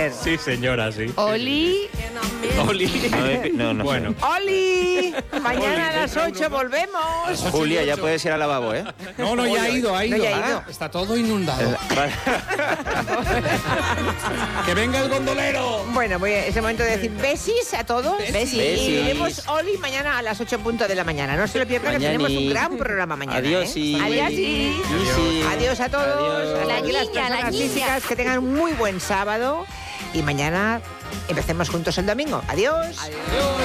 ser. Sí, señora, sí. Oli. Oli. No Bueno. Oli. Mañana a las 8 volvemos. Julia, ya puedes ir al lavabo, ¿eh? No, ya ha ido. No, ya ha ido. Está todo inundado. Vale. ¡Que venga el gondolero! Bueno, es el momento de decir besis a todos. Besis. Y vemos Oli mañana a las 8:00 de la mañana. No se lo pierdan, que Mañani. tenemos un gran programa mañana. Adiós, sí. Adiós, sí. Adiós a todos. Adiós. A las personas físicas que tengan un muy buen sábado. Y mañana empecemos juntos el domingo. Adiós. Adiós.